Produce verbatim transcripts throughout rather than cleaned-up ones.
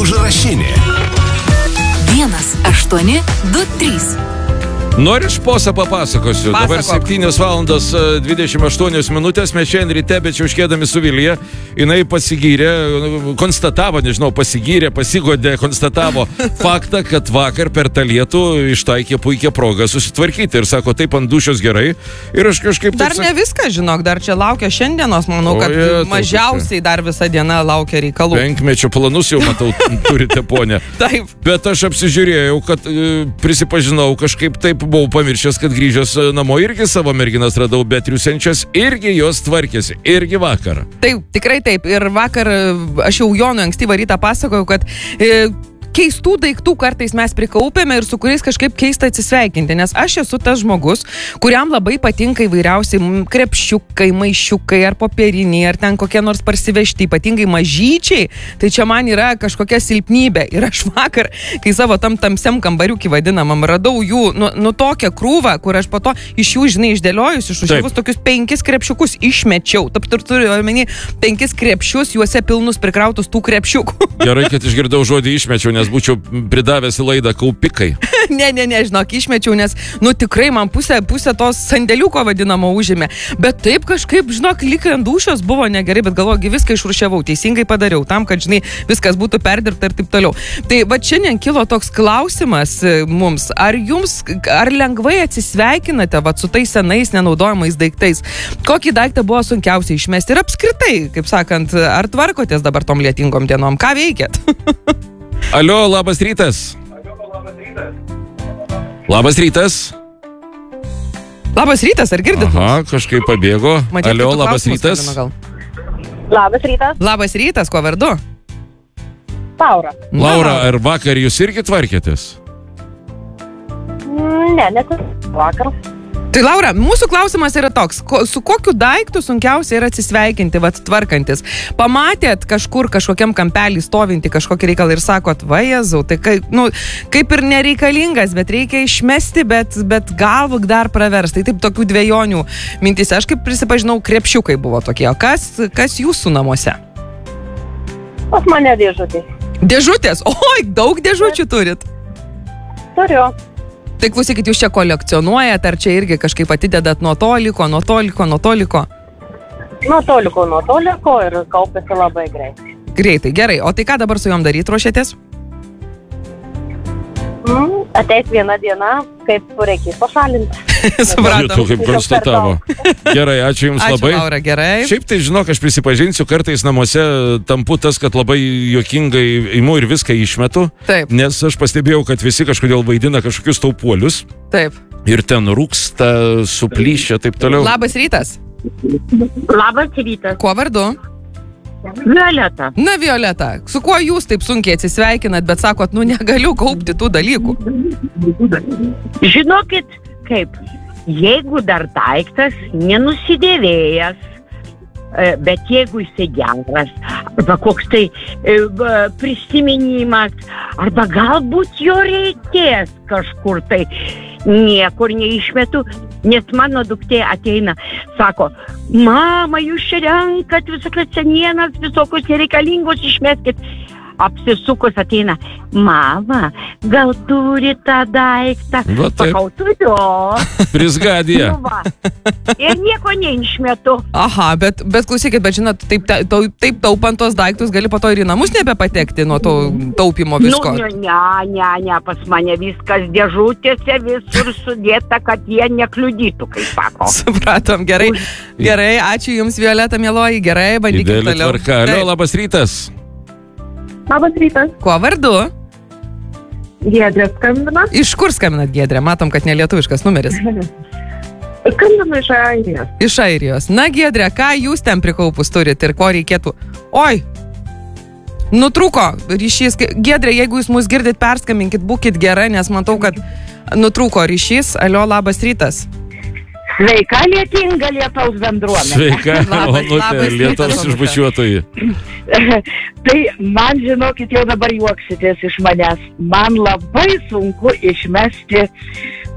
Užrašinė. Vienas, aštuoni, du, trys. Nori šposą papasakosiu. Pasakok. Dabar septynios valandos dvidešimt aštuonios minutės. Mes šiandien ryte, bet čiauškėdami su Vilija, jinai pasigyrė, konstatavo, nežinau, pasigyrė, pasigodė, konstatavo faktą, kad vakar per tą lietų ištaikė puikią progą susitvarkyti. Ir sako, taip ant dušios gerai. Ir aš kažkaip... Dar taip, ne viską, žinok, dar čia laukia šiandienos, manau, kad O, je, mažiausiai dar visą dieną laukia reikalų. Penkmečio planus jau matau, turite, ponė. Taip. Bet aš apsižiūrėjau, kad e, prisipažinau, kažkaip taip buvau pamiršęs, kad grįžęs namo irgi savo merginas radau betriusiančias, irgi jos tvarkėsi, irgi vakar. Taip, tikrai taip. Ir vakar aš jau Jonui ankstyvą rytą pasakojau, kad e, keistų daiktų kartais mes prikaupėme ir su kuriais kažkaip keista atsisveikinti, nes aš esu tas žmogus, kuriam labai patinka įvairiausi krepšiukai, maišiukai ar popieriniai, ar ten kokie nors parsivežti, ypatingai mažyčiai, tai čia man yra kažkokia silpnybė. Ir aš vakar, kai savo tam tamsiam kambariukį vadinamam, radau jų, nu, nu tokią krūvą, kur aš po to iš jų, žinai, išdėliojus, išrušiavus tokius penkis krepšiukus išmečiau. Taip, tur turiu omeny penkis krepšius, juose pilnus prikrautus tų krepšiukų. Gerai, kad išgirdau žodį išmečiau, nes būčiau pridavęs į laidą kaupikai. ne, ne, ne, žinok, išmečiau, nes, nu, tikrai man pusę, pusę tos sandėliuko vadinamo užėmė. Bet taip kažkaip, žinok, lyg ant dūšios buvo negerai, bet galvoju, viską išrušiavau, teisingai padariau, tam, kad, žinai, viskas būtų perdirbta ir taip toliau. Tai va šiandien kilo toks klausimas mums, ar jums, ar lengvai atsisveikinate va su tais senais nenaudojamais daiktais? Kokį daiktą buvo sunkiausiai išmesti? Ir apskritai, kaip sakant, ar tvarkotės dabar tom lietingom dienom? Ką veikėt? Alio, labas rytas. Labas rytas. Labas rytas, ar girdit? Aha, kažkaip pabėgo. Matyt, Alio, kitų labas klausimus rytas. skambino gal. Labas rytas. Labas rytas, kuo vardu? Laura. Laura, ar vakar jūs irgi tvarkėtės? Ne, net vakar. Tai Laura, mūsų klausimas yra toks, ko, su kokiu daiktu sunkiausia yra atsisveikinti, vat tvarkantis? Pamatėt kažkur kažkokiam kampelį stovinti kažkokį reikalą ir sakot, va Jėzau, tai kai, nu, kaip ir nereikalingas, bet reikia išmesti, bet, bet gal dar pravers. Tai taip tokių dviejonių mintys. Aš kaip prisipažinau, krepšiukai buvo tokie. O kas, kas jūsų namuose? Pas mane dėžutė. Dėžutės? Oi, daug dėžučių turit? Turiu. Tai klausykit, jūs čia kolekcionuojat, ar čia irgi kažkaip atidedat nuo toliko, nuo toliko, nuo toliko? Nuo toliko, nuo toliko ir kaupiasi labai greitai. Greitai, gerai. O tai ką dabar su jom daryti ruošiatės? Mm, ateis viena diena, kaip reikės pašalinti. Supratom. Kaip konstatavo. Gerai, ačiū Jums Ačiū, labai. Laura, gerai. Šiaip tai, žinok, aš prisipažinsiu, kartais namuose tampu tas, kad labai juokingai imu ir viską išmetu. Taip. Nes aš pastebėjau, kad visi kažkodėl vaidina kažkokius taupuolius. Taip. Ir ten rūksta, suplyšia, taip toliau. Labas rytas. Labas rytas. Kuo vardu? Violeta. Na, Violeta, su kuo jūs taip sunkiai atsisveikinat, bet sakot, nu negaliu kaupti tų dalykų? Žinokit, kaip, jeigu dar daiktas nenusidėvėjęs, bet jeigu jisai geras, arba koks tai prisiminimas, arba galbūt jo reikės kažkur tai, niekur neišmetu, nes mano duktė ateina, sako, mama, jūs čia renkat visokias senienas, visokius nereikalingus išmeskit. Apsisukus ateina, mama, gal turi tą daiktą? Va taip. Sakau, turiu. Prisgadija. Nu va. Ir nieko neišmetu. Aha, bet, bet klausykit, bet žinot, taip, ta- tau- taip taupant tos daiktus gali po to ir į namus nebepatekti nuo to taupimo visko. Nu, ne, ne, ne, pas mane viskas dėžutėse visur sudėta, kad jie nekliudytų, kaip sako. Supratom, gerai. Gerai, ačiū Jums, Violeta, mieloji, gerai, bandykime Didelė toliau. tvarka. Alio, Taip. labas rytas. Labas rytas. Kuo vardu? Giedrė skambina. Iš kur skambinat, Giedrė? Matom, kad nelietuviškas numeris. Skambina iš Airijos. Iš Airijos. Na, Giedrė, ką jūs ten prikaupus turit ir ko reikėtų? Oi, nutrūko ryšys. Giedrė, jeigu jūs mus girdit, perskambinkit, būkit gera, nes matau, kad nutrūko ryšys. Alio, labas rytas. Sveika, lietinga lietaus bendruomenė. Sveika, Labas- Onutė, labas lietaus rytas, Onute. išbučiuotojai. Tai man, žinokit, jau dabar juoksitės iš manęs. Man labai sunku išmesti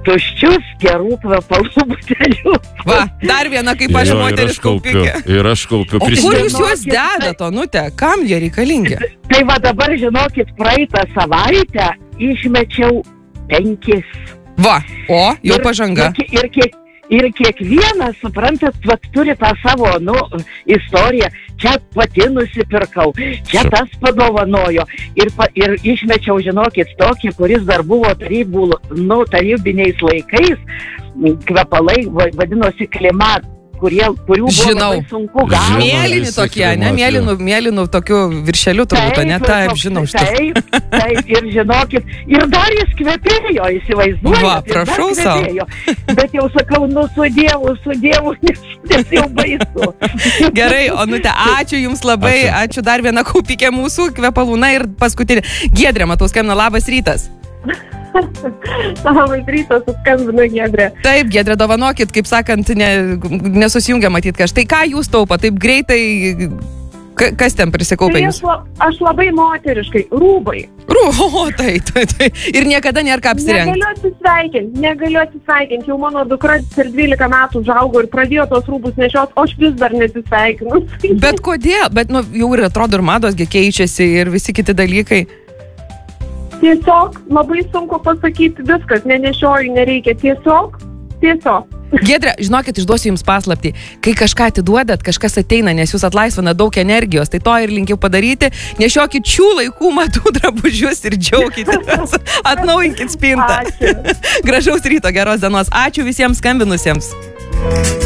tuščius gerų kvepalų butelius. Va, dar viena, kaip aš Jo, ir moteris aš kaupiu. kaupikė. Ir aš kaupiu. O kur Prisimenu. jūs juos dedat, Onute? Kam jie reikalingi? Tai va dabar, žinokit, praeitą savaitę išmečiau penkis. Va, o, jau Ir- pažanga. Ir, ir, kiek, ir kiekvienas, suprantat, vat, turi tą savo, nu, istoriją. Čia pati nusipirkau, čia Čia. tas padovanojo. Ir, pa, ir išmečiau, žinokit, tokį, kuris dar buvo tarybų, nu, tarybiniais laikais. Kvepalai va- vadinosi klimat, kurie, kurių buvo Žinau. labai sunku gauti. Žinau. Mėlyni visi tokie, ne? klimatai. Mėlynų, mėlynų tokių viršelių turbūt, ne? Taip, žinau šitą. Taip, taip, ir žinokit, ir dar jis kvepėjo, įsivaizduojate. Va, ir dar prašau sau. kvepėjo. Bet jau sakau, nu su Dievu, su Dievu, nes, nes jau baisu. Gerai, Onute, ačiū Jums labai, ačiū, ačiū dar viena kaupikė mūsų kvepalų. Na ir paskutinė. Giedrė, matau, skambina, labas rytas. Labas rytas, suskambino Giedrė. Taip, Giedrė, dovanokit, kaip sakant, ne, nesusijungia matyt kažtai. Tai ką jūs taupa, taip greitai, ka, kas ten prisikaupė Tai jūs? aš, la, aš labai moteriškai, rūbai. Rūho, tai, tai, tai. Ir niekada nėra ką apsirengti. Negaliu atsisveikinti, negaliu atsisveikinti. Jau mano dukra per dvylika metų užaugo ir pradėjo tos rūbus nešiot, o aš vis dar nesisveikinu. Bet kodėl? Bet nu, jau ir atrodo, ir mados gi keičiasi ir visi kiti dalykai. Tiesiog labai sunku pasakyti viskas, nenešioju, nereikia. Tiesiog, tiesiog. Giedrė, žinokit, išduosiu Jums paslaptį. Kai kažką atiduodat, kažkas ateina, nes Jūs atlaisvina daug energijos. Tai to ir linkiu padaryti. Nešiokit šių laikų madų drabužius ir džiaukitės. Atnaujinkit spintą. Ačiū. Gražaus ryto, geros dienos. Ačiū visiems skambinusiems.